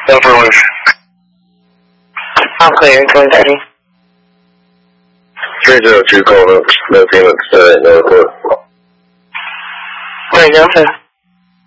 Overleaf. All clear. Going steady. 302 call, no payments, no report. Right, nothing.